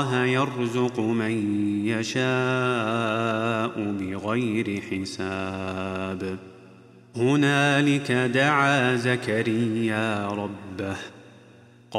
يرزق من يشاء بغير حساب. هنالك دعا زكريا ربه